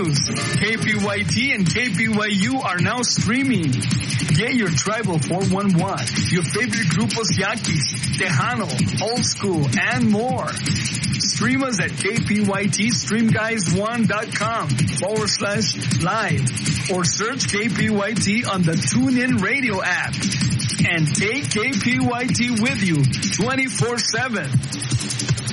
News. KPYT and KPYU are now streaming. Get your Tribal 411, your favorite grupos Yaquis, Tejano, Old School, and more. Stream us at kpytstreamguys1.com/live or search KPYT on the TuneIn Radio app. And take KPYT with you 24/7.